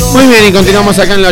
Muy bien, y continuamos acá en la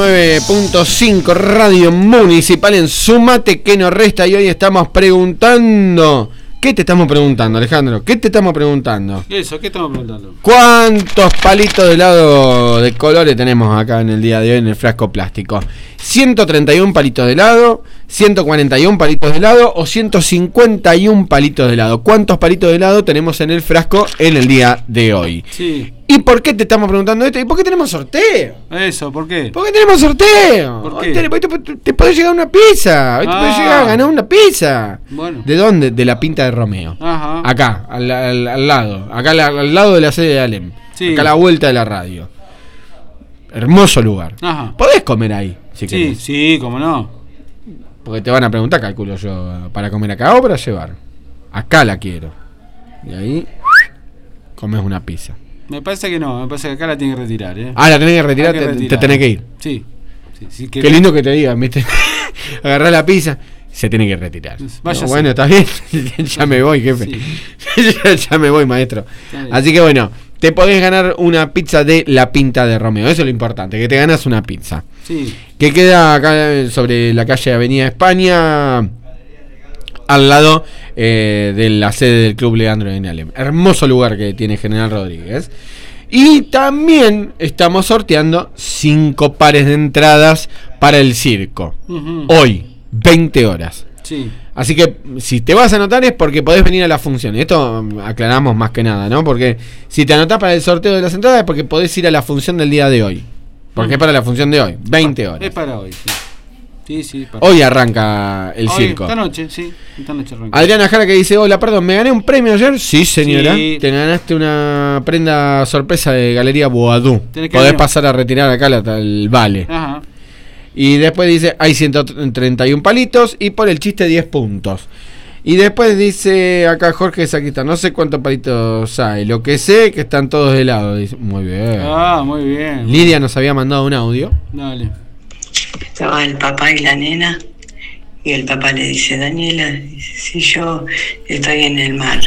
89.5 Radio Municipal en Sumate que nos resta, y hoy estamos preguntando. ¿Qué te estamos preguntando, Alejandro? ¿Qué te estamos preguntando? Eso, ¿qué estamos preguntando? ¿Cuántos palitos de helado de colores tenemos acá en el día de hoy en el frasco plástico? ¿131 palitos de helado? ¿141 palitos de helado? ¿O 151 palitos de helado? ¿Cuántos palitos de helado tenemos en el frasco en el día de hoy? Sí. ¿Y por qué te estamos preguntando esto? ¿Y por qué tenemos sorteo? Eso, ¿por qué? ¿Por qué tenemos sorteo? ¿Por Hoy qué? te podés llegar a una pizza. Hoy te podés llegar a ganar una pizza. Bueno. ¿De dónde? De la Pinta de Romeo. Ajá. Acá, al lado. Acá al lado de la sede de Alem. Sí. Acá a la vuelta de la radio. Hermoso lugar. Ajá. Podés comer ahí, si Sí, querés. sí, cómo no. Porque te van a preguntar, calculo yo, ¿para comer acá o para llevar? Acá la quiero. Y ahí comes una pizza. Me parece que no, me parece que acá la tienen que retirar, ¿eh? Ah, la tenés que retirar, Hay que te retirar. tenés que ir. Sí. Sí, Qué lindo que te digan, ¿viste? Agarrá la pizza, se tiene que retirar. Váyase. No, bueno, está bien. Ya me voy, jefe. Sí. ya me voy, maestro. Está bien. Así que bueno, te podés ganar una pizza de la Pinta de Romeo. Eso es lo importante, que te ganas una pizza. Sí. Que queda acá sobre la calle Avenida España, al lado de la sede del Club Leandro de Alem. Hermoso lugar que tiene General Rodríguez. Y también estamos sorteando 5 pares de entradas para el circo. Ujú. Hoy, 20 horas. Sí. Así que si te vas a anotar es porque podés venir a la función. Esto aclaramos más que nada, ¿no? Porque si te anotás para el sorteo de las entradas es porque podés ir a la función del día de hoy. Porque es para la función de hoy, 20 horas. Es para hoy, sí. Sí, para Hoy arranca el hoy, circo. Esta noche, sí. Esta noche arranca. Adriana Jara que dice, hola, perdón, ¿me gané un premio ayer? Sí, señora. Sí. Te ganaste una prenda sorpresa de Galería Boadú. Tenés que Podés venir. pasar a retirar acá el vale. Ajá. Y después dice, hay 131 palitos y por el chiste 10 puntos. Y después dice acá Jorge Saquista, no sé cuántos palitos hay, lo que sé que están todos de lado. Dice, muy bien. Ah, muy bien. Lidia nos había mandado un audio. Dale. Estaba el papá y la nena, y el papá le dice, Daniela, si yo estoy en el mar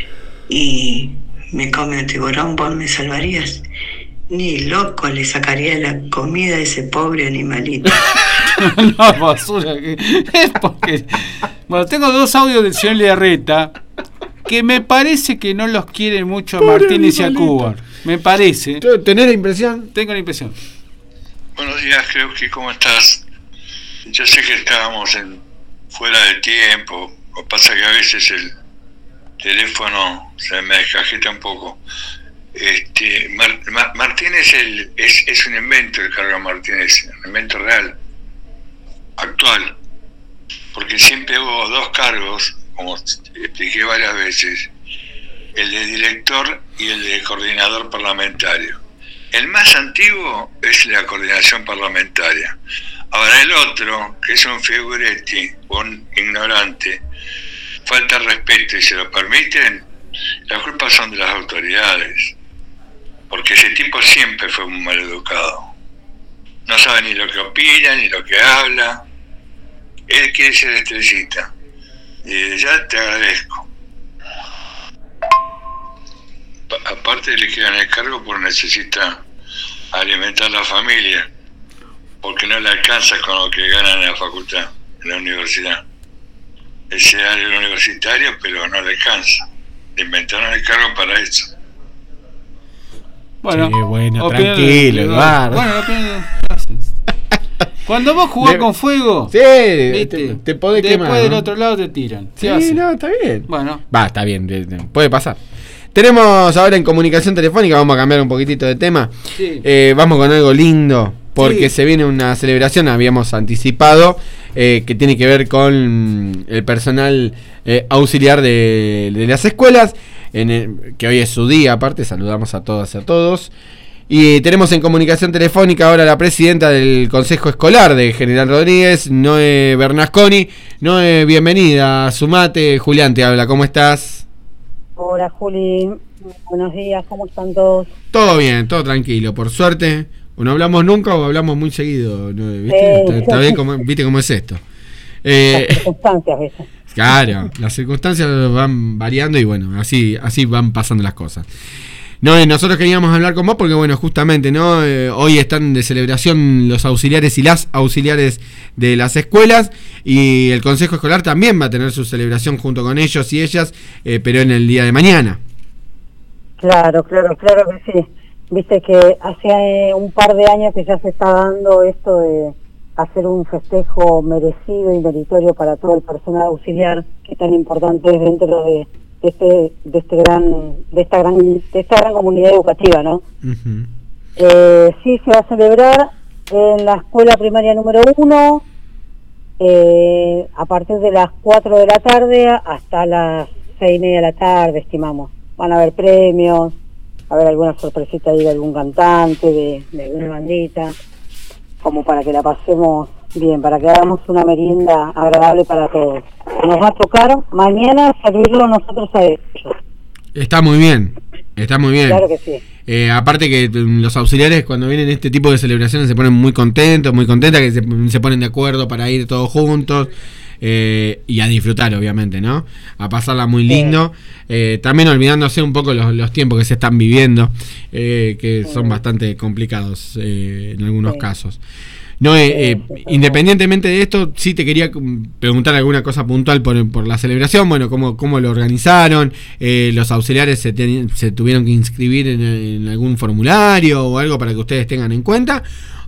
y me come un tiburón, ¿vos me salvarías? Ni loco le sacaría la comida a ese pobre animalito. No, basura. Es porque. Bueno, tengo 2 audios del señor Learreta que me parece que no los quieren mucho a Martínez y a Cuba. Me parece. ¿Tenés la impresión? Tengo la impresión. Buenos días, Kreuski, ¿cómo estás? Yo sé que estábamos fuera de tiempo, lo que pasa que a veces el teléfono se me descajeta un poco. Martínez es un invento, el cargo Martínez, un invento real, actual, porque siempre hubo 2 cargos, como expliqué varias veces, el de director y el de coordinador parlamentario. El más antiguo es la coordinación parlamentaria. Ahora el otro, que es un figuretti, un ignorante, falta respeto y se lo permiten, las culpas son de las autoridades. Porque ese tipo siempre fue un maleducado. No sabe ni lo que opina, ni lo que habla. Él quiere ser estrellita. Y ya te agradezco. Aparte le quedan el cargo porque necesita alimentar la familia, porque no le alcanza con lo que gana en la facultad, en la universidad. Él se da el universitario, pero no le alcanza. Le inventaron el cargo para eso. Bueno, Sí, bueno, opinión tranquilo, de- Eduardo. Bueno, gracias. Cuando vos jugás con fuego, Sí, ¿viste? te podés después quemar, del ¿no? otro lado te tiran. Sí, ¿Qué haces? no, está bien. Bueno, Va, está bien, puede pasar. Tenemos ahora en comunicación telefónica, vamos a cambiar un poquitito de tema. sí. Vamos con algo lindo, porque Sí. se viene una celebración, habíamos anticipado, que tiene que ver con el personal auxiliar de las escuelas, que hoy es su día, aparte saludamos a todas y a todos. Y tenemos en comunicación telefónica ahora a la presidenta del Consejo Escolar de General Rodríguez, Noé Bernasconi. Noé, bienvenida a Sumate. Julián te habla, ¿cómo estás? Hola Juli, buenos días, ¿cómo están todos? Todo bien, todo tranquilo, por suerte. ¿O no hablamos nunca o hablamos muy seguido? ¿No? ¿Viste? Está bien, ¿viste cómo es esto? Las circunstancias a veces. Claro, las circunstancias van variando y bueno, así van pasando las cosas. No, nosotros queríamos hablar con vos porque, bueno, justamente, ¿no? Hoy están de celebración los auxiliares y las auxiliares de las escuelas, y el Consejo Escolar también va a tener su celebración junto con ellos y ellas, pero en el día de mañana. Claro que sí. Viste que hace un par de años que ya se está dando esto de hacer un festejo merecido y meritorio para todo el personal auxiliar, que tan importante es dentro de esta gran comunidad educativa, ¿no? Uh-huh. Sí, se va a celebrar en la escuela primaria número 1, a partir de las 4 de la tarde hasta las 6:30 de la tarde, estimamos. Van a haber premios, va a haber alguna sorpresita ahí de algún cantante, de alguna bandita, como para que la pasemos bien, para que hagamos una merienda agradable para todos. Nos va a tocar mañana servirlo nosotros a ellos. Está muy bien. Claro que sí. Aparte que los auxiliares cuando vienen este tipo de celebraciones se ponen muy contentas, que se ponen de acuerdo para ir todos juntos. Y a disfrutar, obviamente, ¿no? A pasarla muy lindo. También olvidándose un poco los tiempos que se están viviendo, que son bastante complicados en algunos casos. No, independientemente de esto, sí te quería preguntar alguna cosa puntual por la celebración. Bueno, cómo lo organizaron. Los auxiliares se tuvieron que inscribir en algún formulario o algo para que ustedes tengan en cuenta,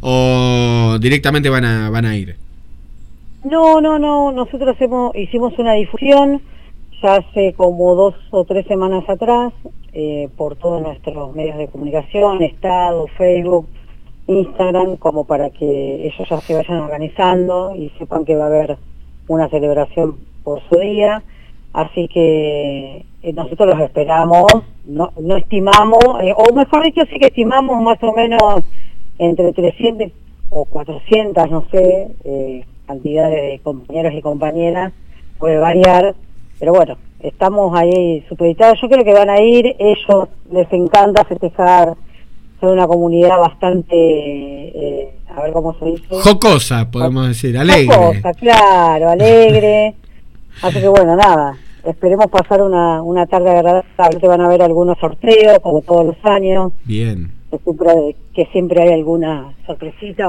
o directamente van a ir. No, nosotros hicimos una difusión ya hace como 2 o 3 semanas atrás, por todos nuestros medios de comunicación, Estado, Facebook, Instagram, como para que ellos ya se vayan organizando y sepan que va a haber una celebración por su día. Así que nosotros los esperamos, no estimamos, o mejor dicho, sí que estimamos más o menos entre 300 o 400, no sé, cantidades de compañeros y compañeras, puede variar, pero bueno, estamos ahí supeditados. Yo creo que van a ir, ellos les encanta festejar, son una comunidad bastante, a ver cómo se dice, jocosa, podemos decir, alegre. Jocosa, claro, alegre. Así que bueno, nada, esperemos pasar una tarde agradable. Van a haber algunos sorteos, como todos los años. Bien. Que siempre hay alguna sorpresita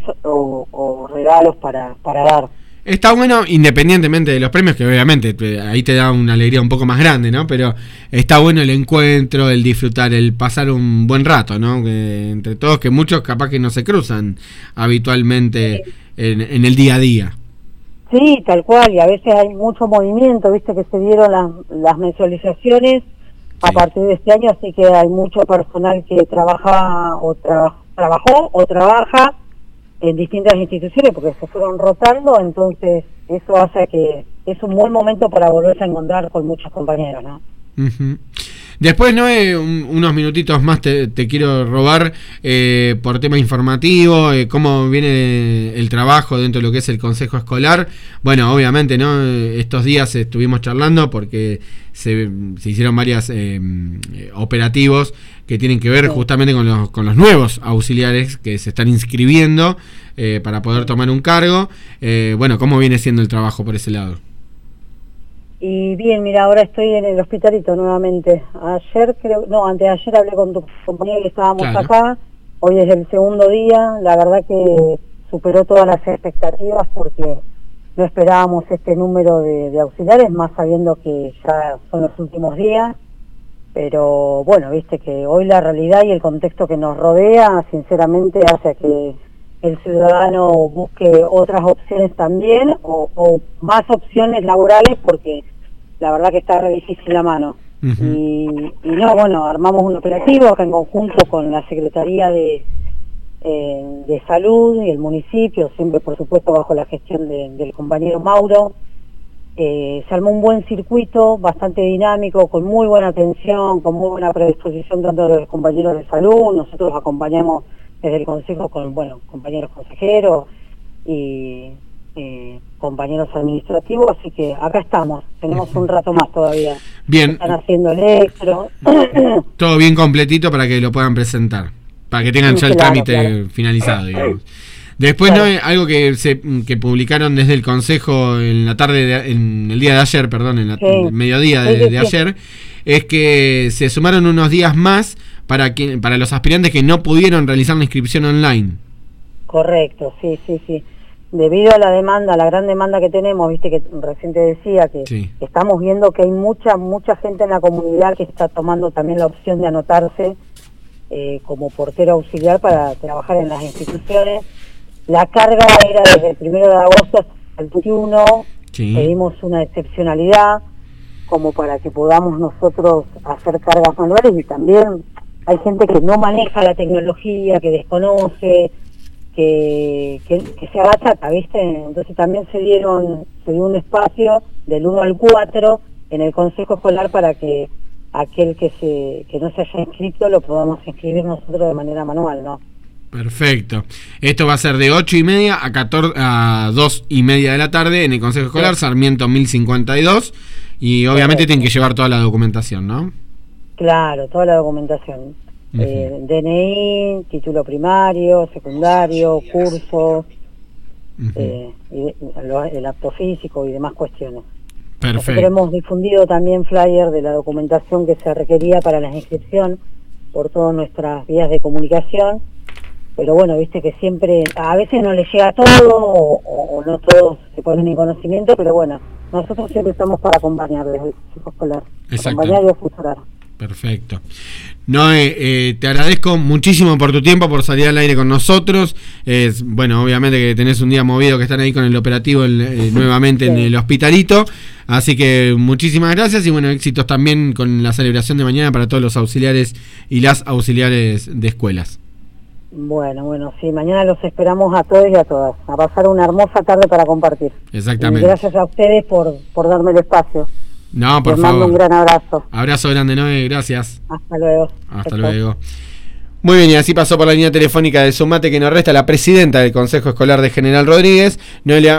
o regalos para dar. Está bueno, independientemente de los premios, que obviamente ahí te da una alegría un poco más grande, ¿no? Pero está bueno el encuentro, el disfrutar, el pasar un buen rato, ¿no? Que entre todos, que muchos capaz que no se cruzan habitualmente en el día a día. Sí, tal cual, y a veces hay mucho movimiento, viste que se dieron las mensualizaciones a partir de este año, así que hay mucho personal que trabajó o trabaja en distintas instituciones porque se fueron rotando, entonces eso hace que es un buen momento para volverse a encontrar con muchos compañeros, ¿no? Uh-huh. Después, ¿no? Unos minutitos más te quiero robar por tema informativo, cómo viene el trabajo dentro de lo que es el Consejo Escolar. Bueno, obviamente, ¿no? Estos días estuvimos charlando porque se hicieron varios operativos que tienen que ver justamente con los nuevos auxiliares que se están inscribiendo para poder tomar un cargo. Bueno, ¿cómo viene siendo el trabajo por ese lado? Y bien, mira, ahora estoy en el hospitalito nuevamente. Anteayer hablé con tu compañero y estábamos acá. Hoy es el segundo día. La verdad que superó todas las expectativas porque no esperábamos este número de auxiliares, más sabiendo que ya son los últimos días. Pero bueno, viste que hoy la realidad y el contexto que nos rodea, sinceramente, hace que el ciudadano busque otras opciones también o más opciones laborales, porque la verdad que está re difícil la mano. Uh-huh. Y no, bueno, armamos un operativo acá en conjunto con la Secretaría de Salud y el municipio, siempre por supuesto bajo la gestión del compañero Mauro. Se armó un buen circuito, bastante dinámico, con muy buena atención, con muy buena predisposición tanto de los compañeros de salud. Nosotros acompañamos desde el Consejo con, compañeros consejeros y compañeros administrativos, así que acá estamos, tenemos un rato más todavía. Bien. Están haciendo electro. Todo bien completito para que lo puedan presentar, para que tengan ya el trámite finalizado, digamos. Después, ¿no? Algo que publicaron desde el Consejo en la tarde, en el día de ayer, perdón, en el mediodía de ayer, es que se sumaron unos días más para los aspirantes que no pudieron realizar la inscripción online. Correcto, sí. Debido a la demanda, la gran demanda que tenemos, viste que recién te decía que Sí. estamos viendo que hay mucha gente en la comunidad que está tomando también la opción de anotarse como portero auxiliar para trabajar en las instituciones. La carga era desde el 1 de agosto hasta el 21, Sí. pedimos una excepcionalidad como para que podamos nosotros hacer cargas manuales, y también hay gente que no maneja la tecnología, que desconoce, que se agachata, ¿viste? Entonces también se dio un espacio del 1 al 4 en el Consejo Escolar para que aquel que no se haya inscrito lo podamos inscribir nosotros de manera manual, ¿no? Perfecto. Esto va a ser de 8:30 a 2:30 de la tarde en el Consejo Escolar, Sarmiento 1052, y obviamente tienen que llevar toda la documentación, ¿no? Claro, toda la documentación. DNI, título primario, secundario, curso, el acto físico y demás cuestiones. Perfecto. Nosotros hemos difundido también flyer de la documentación que se requería para la inscripción por todas nuestras vías de comunicación, pero bueno, viste que siempre, a veces no les llega todo o no todos se ponen en conocimiento, pero bueno, nosotros siempre estamos para acompañar desde el Consejo Escolar, acompañar y asesorar. Perfecto. Noé, te agradezco muchísimo por tu tiempo, por salir al aire con nosotros. Bueno, obviamente que tenés un día movido, que están ahí con el operativo nuevamente en el hospitalito. Así que muchísimas gracias y bueno, éxitos también con la celebración de mañana para todos los auxiliares y las auxiliares de escuelas. Bueno, sí, mañana los esperamos a todos y a todas, a pasar una hermosa tarde para compartir. Exactamente. Y gracias a ustedes por darme el espacio. No, por Les favor. mando un gran abrazo. Abrazo grande, Noé, gracias. Hasta luego. Hasta luego. Muy bien, y así pasó por la línea telefónica de Sumate que nos resta la presidenta del Consejo Escolar de General Rodríguez, Noelia